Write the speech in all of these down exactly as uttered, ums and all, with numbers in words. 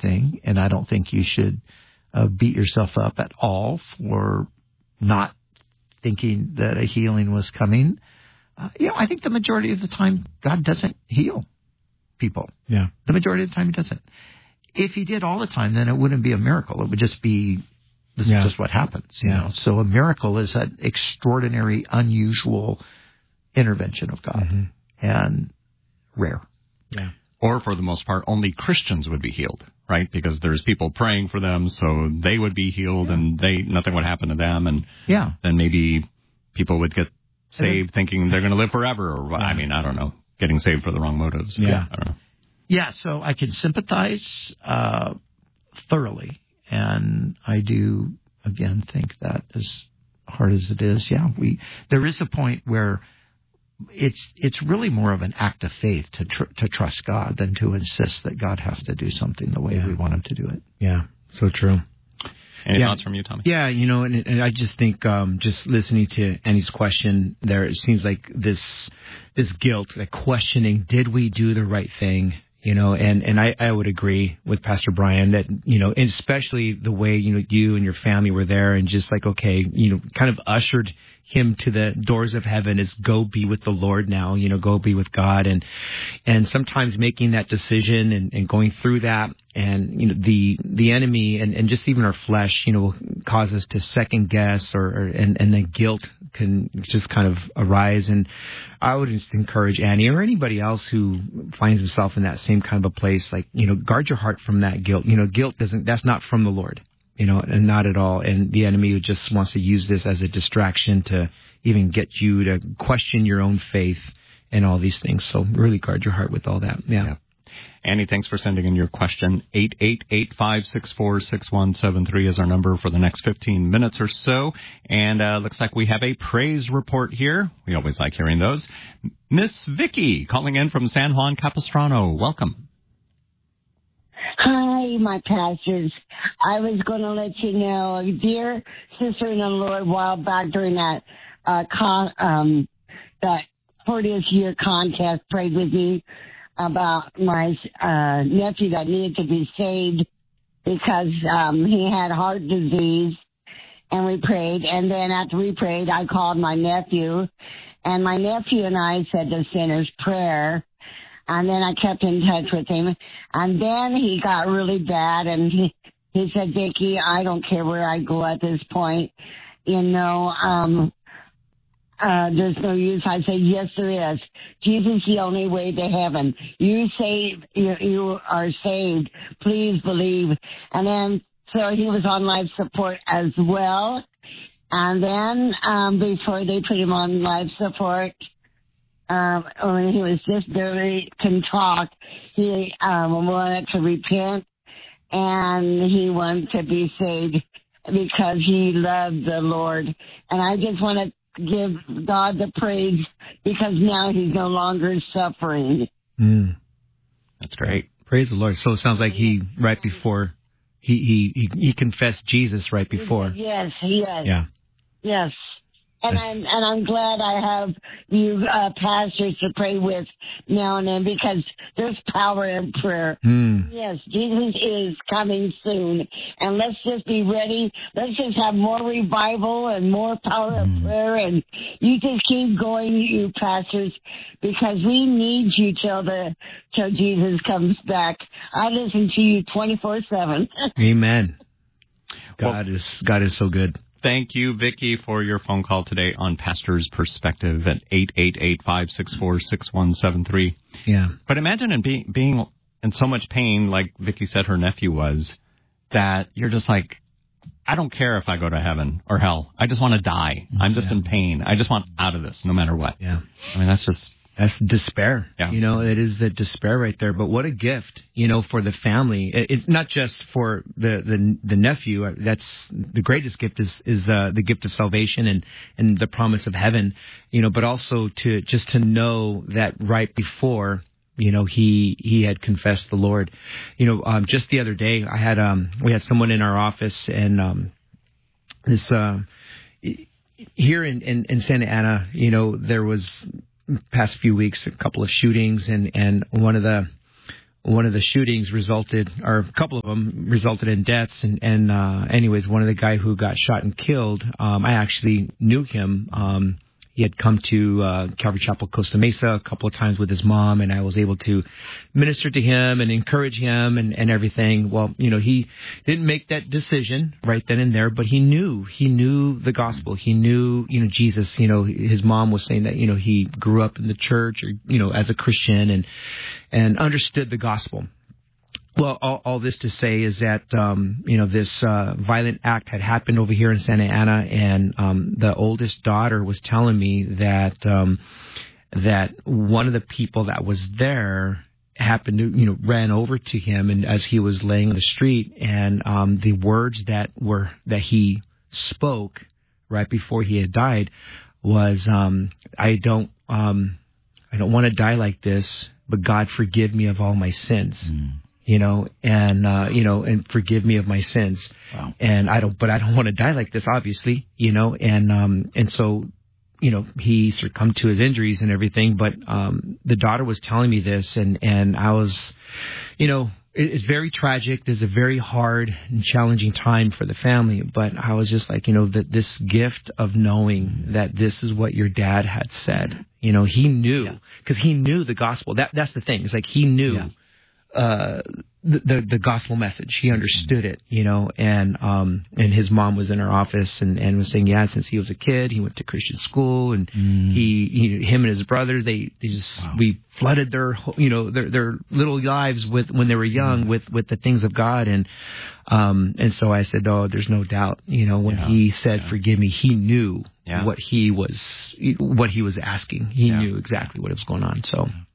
thing, and I don't think you should uh, beat yourself up at all for not thinking that a healing was coming. Uh, you know, I think the majority of the time God doesn't heal people. Yeah. The majority of the time he doesn't. If he did all the time, then it wouldn't be a miracle. It would just be this yeah. is just what happens. You yeah. know? So a miracle is an extraordinary, unusual intervention of God, mm-hmm. and rare. Yeah. Or for the most part, only Christians would be healed, right? Because there's people praying for them, so they would be healed, yeah. and they nothing would happen to them, and yeah. then maybe people would get saved then, thinking they're going to live forever, or yeah. I mean, I don't know, getting saved for the wrong motives. Yeah, I don't know. Yeah, so I can sympathize uh, thoroughly, and I do again think that as hard as it is, yeah, we there is a point where it's it's really more of an act of faith to tr- to trust God than to insist that God has to do something the way yeah. we want him to do it. Yeah, so true. Any yeah. thoughts from you, Tommy? Yeah, you know, and, and I just think um, just listening to Annie's question there, it seems like this this guilt, that questioning, did we do the right thing? You know, and, and I, I would agree with Pastor Brian that, you know, and especially the way, you know, you and your family were there and just like, okay, you know, kind of ushered him to the doors of heaven is go be with the Lord now, you know, go be with God. And, and sometimes making that decision and, and going through that and, you know, the, the enemy and, and just even our flesh, you know, will cause us to second guess or, or and, and then guilt can just kind of arise. And I would just encourage Annie or anybody else who finds himself in that same kind of a place, like, you know, guard your heart from that guilt. You know, guilt doesn't, that's not from the Lord. You know, and not at all. And the enemy just wants to use this as a distraction to even get you to question your own faith and all these things. So really guard your heart with all that. Yeah. yeah. Annie, thanks for sending in your question. eight eight eight, five six four, six one seven three is our number for the next fifteen minutes or so. And uh looks like we have a praise report here. We always like hearing those. Miss Vicky calling in from San Juan Capistrano. Welcome. Hi, my pastors. I was going to let you know, dear sister in the Lord, a while back during that uh, con- um, that fortieth year contest, prayed with me about my uh, nephew that needed to be saved because um, he had heart disease, and we prayed. And then after we prayed, I called my nephew, and my nephew and I said the sinner's prayer. And then I kept in touch with him. And then he got really bad, and he, he said, Vicki, I don't care where I go at this point. You know, um, uh, there's no use. I said, yes, there is. Jesus is the only way to heaven. You save, you, you are saved. Please believe. And then, so he was on life support as well. And then, um, before they put him on life support, Um, when he was just barely can talk, he um, wanted to repent, and he wanted to be saved because he loved the Lord. And I just want to give God the praise because now he's no longer suffering. Mm. That's great. Praise the Lord. So it sounds like he, right before, he, he, he, he confessed Jesus right before. Yes, yes. Yeah. Yes. And I'm, and I'm glad I have you uh, pastors to pray with now and then because there's power in prayer. Mm. Yes, Jesus is coming soon. And let's just be ready. Let's just have more revival and more power mm. of prayer. And you just keep going, you pastors, because we need you till the till Jesus comes back. I listen to you twenty-four seven. Amen. God well, is God is so good. Thank you, Vicki, for your phone call today on Pastor's Perspective at eight eight eight, five six four, six one seven three. Yeah. But imagine in be, being in so much pain, like Vicki said her nephew was, that you're just like, I don't care if I go to heaven or hell. I just want to die. I'm just yeah. in pain. I just want out of this, no matter what. Yeah. I mean, that's just... That's despair. Yeah. You know, it is the despair right there. But what a gift, you know, for the family. It's not just for the, the, the nephew. That's the greatest gift is, is uh, the gift of salvation and, and the promise of heaven, you know, but also to just to know that right before, you know, he, he had confessed the Lord. You know, um, just the other day I had, um, we had someone in our office and, um, this, uh, here in, in, in Santa Ana, you know, there was, past few weeks, a couple of shootings, and, and one of the one of the shootings resulted, or a couple of them resulted in deaths. And, and uh, anyways, one of the guy who got shot and killed, um, I actually knew him. Um, he had come to uh, Calvary Chapel, Costa Mesa a couple of times with his mom, and I was able to minister to him and encourage him and, and everything. Well, you know, he didn't make that decision right then and there, but he knew, he knew the gospel. He knew, you know, Jesus. You know, his mom was saying that, you know, he grew up in the church or, you know, as a Christian and, and understood the gospel. Well, all, all this to say is that, um, you know, this uh, violent act had happened over here in Santa Ana, and um, the oldest daughter was telling me that um, that one of the people that was there happened to, you know, ran over to him, and as he was laying on the street, and um, the words that were that he spoke right before he had died was, um, "I don't, um, I don't want to die like this, but God forgive me of all my sins." Mm. You know, and, uh, you know, and forgive me of my sins. Wow. And I don't, but I don't want to die like this, obviously, you know, and, um, and so, you know, he succumbed to his injuries and everything, but, um, the daughter was telling me this, and, and I was, you know, it, it's very tragic. There's a very hard and challenging time for the family, but I was just like, you know, that this gift of knowing that this is what your dad had said, you know, he knew, because yeah. he knew the gospel. That, that's the thing. It's like he knew. Yeah. Uh, the, the the gospel message. He understood it, you know, and um and his mom was in her office and, and was saying, yeah, since he was a kid, he went to Christian school, and mm. he, he him and his brothers, they, they just wow. we flooded their you know their their little lives with when they were young mm. with with the things of God, and um and so I said, oh, there's no doubt, you know, when yeah. he said yeah. forgive me, he knew yeah. what he was what he was asking. He yeah. knew exactly what was going on. So. Yeah.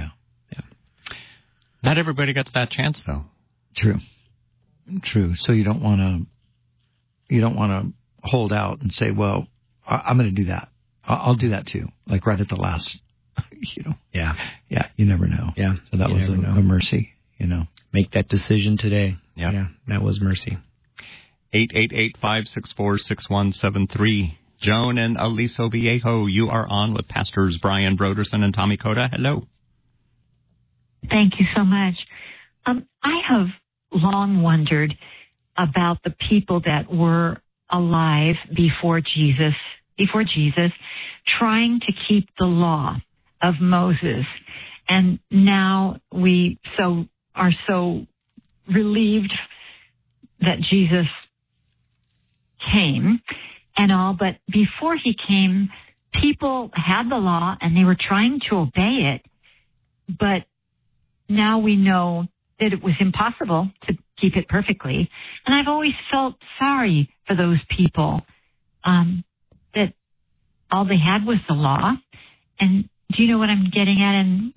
Not everybody gets that chance, though. True, true. So you don't want to, you don't want to hold out and say, "Well, I, I'm going to do that. I'll, I'll do that too." Like right at the last, you know. Yeah, yeah. You never know. Yeah. So that you was a, a mercy, you know. Make that decision today. Yep. Yeah, that was mercy. Eight eight eight five six four six one seven three. Joan and Aliso Viejo, you are on with Pastors Brian Brodersen and Tommy Coda. Hello. Thank you so much. Um, I have long wondered about the people that were alive before Jesus, before Jesus, trying to keep the law of Moses. And now we so are so relieved that Jesus came and all, but before he came, people had the law and they were trying to obey it, but now we know that it was impossible to keep it perfectly. And I've always felt sorry for those people, um, that all they had was the law. And do you know what I'm getting at? And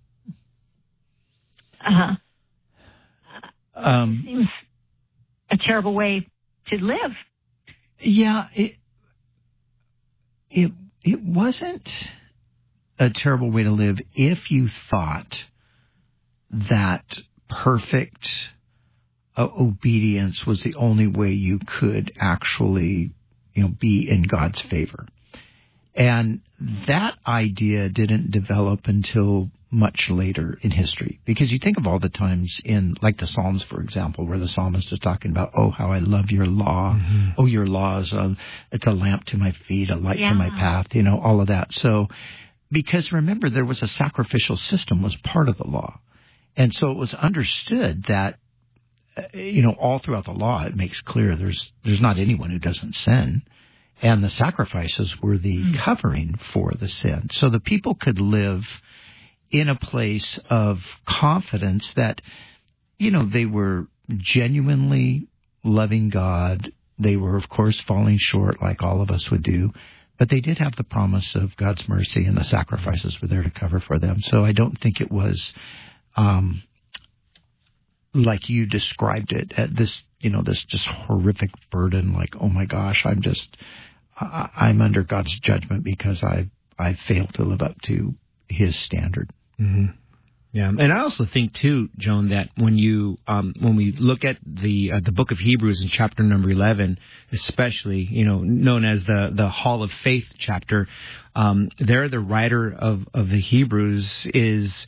mm-hmm. uh, um, it seems a terrible way to live. Yeah, it, it, it wasn't a terrible way to live if you thought that perfect uh, obedience was the only way you could actually, you know, be in God's favor. And that idea didn't develop until much later in history. Because you think of all the times in, like the Psalms, for example, where the psalmist is talking about, oh, how I love your law. Mm-hmm. Oh, your law is a, it's a lamp to my feet, a light yeah. to my path, you know, all of that. So, because remember, there was a sacrificial system was part of the law. And so it was understood that, uh, you know, all throughout the law, it makes clear there's there's not anyone who doesn't sin. And the sacrifices were the mm. covering for the sin. So the people could live in a place of confidence that, you know, they were genuinely loving God. They were, of course, falling short like all of us would do. But they did have the promise of God's mercy, and the sacrifices were there to cover for them. So I don't think it was... Um, like you described it, at this, you know, this just horrific burden, like, oh my gosh, I'm just, I, I'm under God's judgment because I, I failed to live up to His standard. Mm-hmm. Yeah, and I also think too, Joan, that when you, um, when we look at the uh, the book of Hebrews in chapter number eleven, especially, you know, known as the the Hall of Faith chapter, um, there the writer of of the Hebrews is.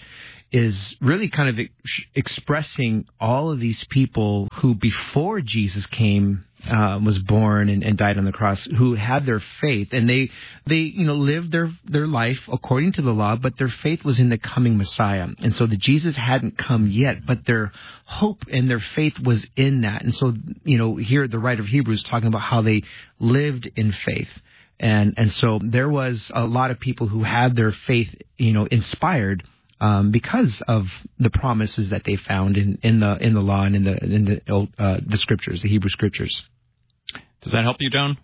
is really kind of ex- expressing all of these people who, before Jesus came, uh, was born and, and died on the cross, who had their faith, and they, they, you know, lived their, their life according to the law, but their faith was in the coming Messiah. And so the Jesus hadn't come yet, but their hope and their faith was in that. And so, you know, here the writer of Hebrews talking about how they lived in faith. And, and so there was a lot of people who had their faith, you know, inspired Um, because of the promises that they found in, in the in the law and in the in the old, uh, the scriptures, the Hebrew scriptures. Does that help you, Joan?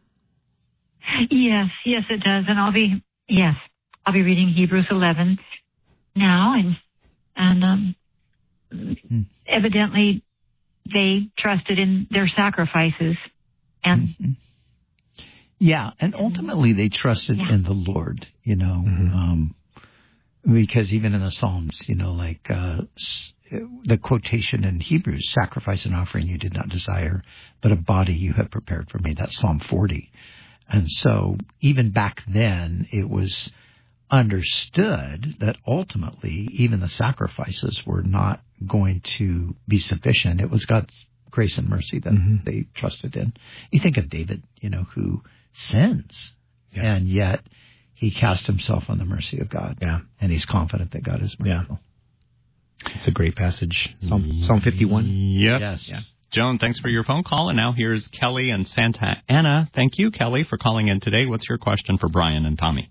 Yes, yes, it does, and I'll be yes, I'll be reading Hebrews eleven now, and and um, mm-hmm. evidently they trusted in their sacrifices, and mm-hmm. yeah, and ultimately they trusted yeah. in the Lord, you know. Mm-hmm. Um, Because even in the Psalms, you know, like uh, the quotation in Hebrews, sacrifice and offering you did not desire, but a body you have prepared for me. That's Psalm forty. And so even back then, it was understood that ultimately even the sacrifices were not going to be sufficient. It was God's grace and mercy that mm-hmm. they trusted in. You think of David, you know, who sins, yeah. and yet he cast himself on the mercy of God. Yeah. And he's confident that God is merciful. Yeah. It's a great passage. Psalm, Psalm fifty-one. Yep. Yes. Yeah. Joan, thanks for your phone call. And now here's Kelly in Santa Ana. Thank you, Kelly, for calling in today. What's your question for Brian and Tommy?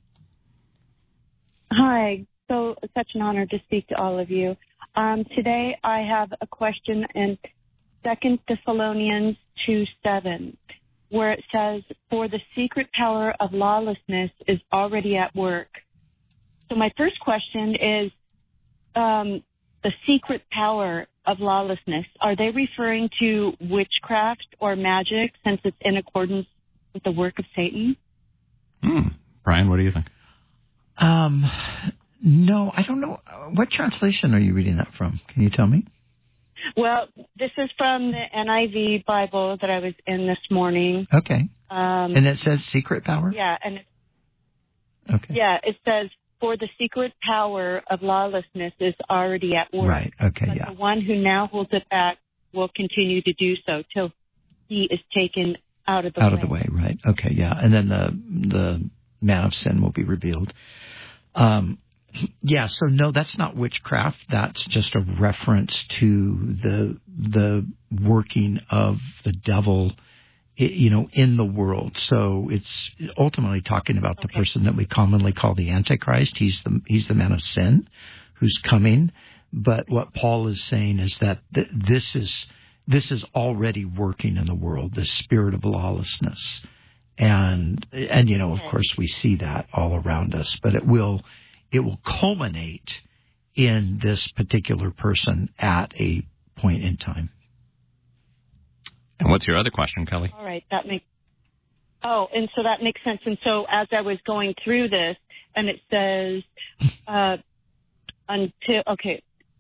Hi. So it's such an honor to speak to all of you. Um, today I have a question in Second Thessalonians two seven. Where it says, for the secret power of lawlessness is already at work. So my first question is, um, the secret power of lawlessness, are they referring to witchcraft or magic, since it's in accordance with the work of Satan? Hmm. Brian, what do you think? Um, no, I don't know. What translation are you reading that from? Can you tell me? Well, this is from the N I V Bible that I was in this morning. Okay. Um, and it says secret power? Yeah. and it, Okay. Yeah, it says, for the secret power of lawlessness is already at work. Right. Okay, but yeah. the one who now holds it back will continue to do so till he is taken out of the out way. Out of the way, right. Okay, yeah. And then the the man of sin will be revealed. Um Yeah, so no, that's not witchcraft. That's just a reference to the the working of the devil, you know, in the world. So it's ultimately talking about the okay. person that we commonly call the Antichrist. He's the he's the man of sin who's coming. But what Paul is saying is that th- this is this is already working in the world, the spirit of lawlessness, and and you know, of course, we see that all around us. But it will. It will culminate in this particular person at a point in time. And what's your other question, Kelly? All right, that makes. Oh, and so that makes sense. And so as I was going through this, and it says, uh, until okay,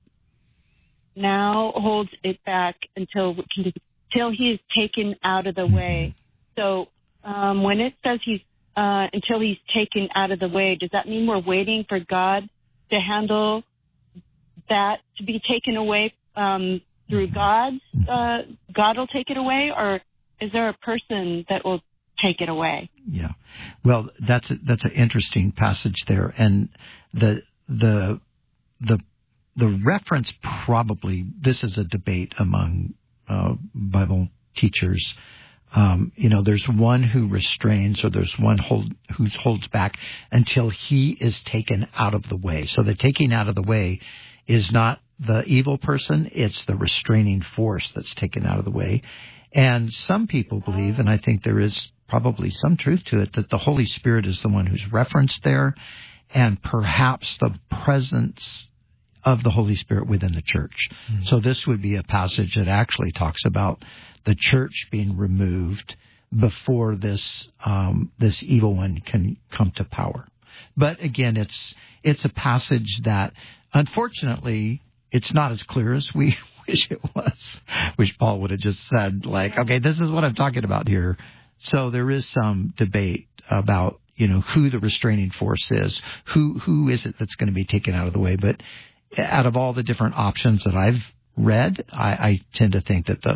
now holds it back until until he is taken out of the way. So um, when it says he's Uh, until he's taken out of the way, does that mean we're waiting for God to handle that, to be taken away um, through God's, uh, God will take it away, or is there a person that will take it away? Yeah. Well, that's a, that's an interesting passage there. And the, the, the, the reference probably, this is a debate among uh, Bible teachers. Um, you know, there's one who restrains, or there's one hold, who holds back until he is taken out of the way. So the taking out of the way is not the evil person, it's the restraining force that's taken out of the way. And some people believe, and I think there is probably some truth to it, that the Holy Spirit is the one who's referenced there, and perhaps the presence of the Holy Spirit within the church. Mm-hmm. So this would be a passage that actually talks about the church being removed before this um, this evil one can come to power. But again, it's it's a passage that, unfortunately, it's not as clear as we wish it was. Wish Paul would have just said, like, okay, this is what I'm talking about here. So there is some debate about, you know, who the restraining force is, who who is it that's going to be taken out of the way. But out of all the different options that I've read, I, I tend to think that the